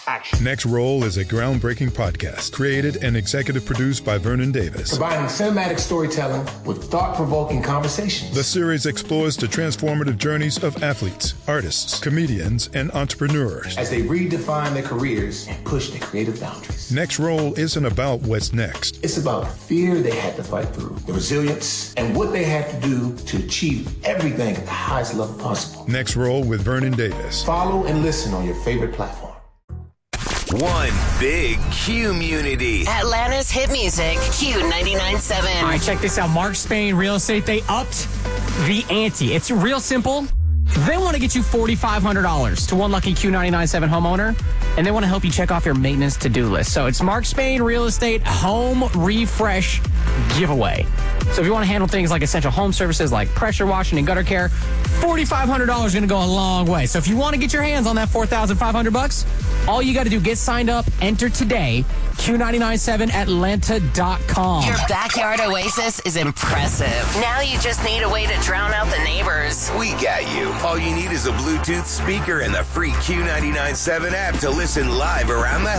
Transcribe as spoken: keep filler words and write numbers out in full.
action. Next Roll is a groundbreaking podcast created and executive produced by Vernon Davis. Combining cinematic storytelling with thought-provoking conversations. The series explores the transformative journeys of athletes, artists, comedians, and entrepreneurs as they redefine their careers and push their creative boundaries. Next Roll isn't about what's next. It's about the fear they had to fight through, the resilience, and what they had to do to achieve everything at the highest level possible. Next Roll with Vernon Davis. Follow and listen on your favorite platform. One big Q-munity. Atlanta's hit music, Q ninety-nine point seven. All right, check this out. Mark Spain Real Estate, they upped the ante. It's real simple. They want to get you four thousand five hundred dollars to one lucky Q ninety-nine point seven homeowner, and they want to help you check off your maintenance to-do list. So it's Mark Spain Real Estate Home Refresh Giveaway. So if you want to handle things like essential home services like pressure washing and gutter care, four thousand five hundred dollars is going to go a long way. So if you want to get your hands on that four thousand five hundred bucks, all you got to do, get signed up, enter today, Q ninety-nine point seven Atlanta dot com. Your backyard oasis is impressive. Now you just need a way to drown out the neighbors. We got you. All you need is a Bluetooth speaker and the free Q ninety-nine point seven app to listen live around the